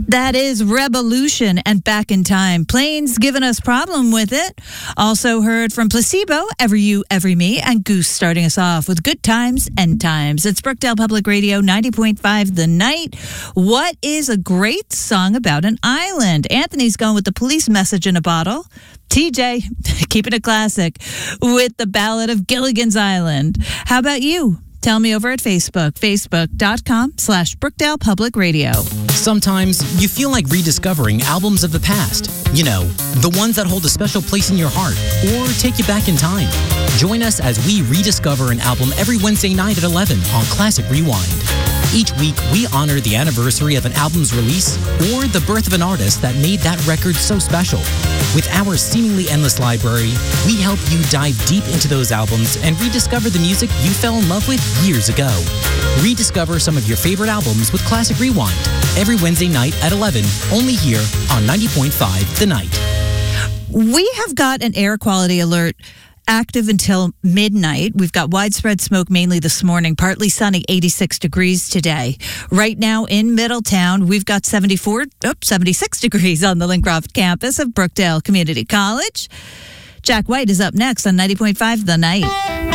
That is Revolution and Back in Time. Planes giving us problem with it. Also heard from Placebo, Every You, Every Me, and Goose starting us off with Good Times, End Times. It's Brookdale Public Radio, 90.5 The Night. What is a great song about an island? Anthony's going with The Police Message in a Bottle. TJ, keeping it classic, with The Ballad of Gilligan's Island. How about you? Tell me over at Facebook, facebook.com/Brookdale Public Radio. Sometimes you feel like rediscovering albums of the past. You know, the ones that hold a special place in your heart or take you back in time. Join us as we rediscover an album every Wednesday night at 11 on Classic Rewind. Each week, we honor the anniversary of an album's release or the birth of an artist that made that record so special. With our seemingly endless library, we help you dive deep into those albums and rediscover the music you fell in love with years ago. Rediscover some of your favorite albums with Classic Rewind every Wednesday night at 11, only here on 90.5 The Night. We have got an air quality alert active until midnight. We've got widespread smoke mainly this morning, partly sunny, 86 degrees today. Right now in Middletown, we've got 76 degrees on the Lincroft campus of Brookdale Community College. Jack White is up next on 90.5 The Night.